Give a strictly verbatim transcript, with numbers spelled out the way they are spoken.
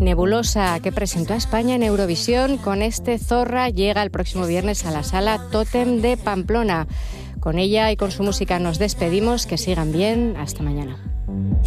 Nebulosa, que presentó a España en Eurovisión con este Zorra, llega el próximo viernes a la Sala Tótem de Pamplona. Con ella y con su música nos despedimos. Que sigan bien. Hasta mañana.